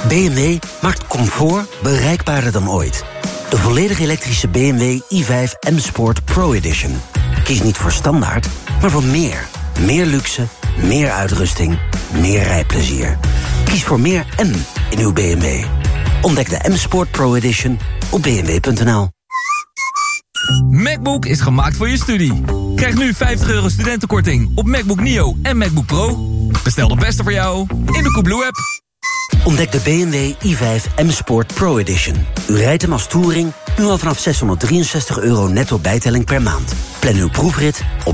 BMW maakt comfort bereikbaarder dan ooit. De volledig elektrische BMW i5 M Sport Pro Edition. Kies niet voor standaard, maar voor meer. Meer luxe, meer uitrusting, meer rijplezier. Kies voor meer M in uw BMW. Ontdek de M Sport Pro Edition op bmw.nl. MacBook is gemaakt voor je studie. Krijg nu €50 studentenkorting op MacBook Neo en MacBook Pro. Bestel de beste voor jou in de Coolblue-app. Ontdek de BMW i5 M Sport Pro Edition. U rijdt hem als touring, nu al vanaf €663 netto bijtelling per maand. Plan uw proefrit op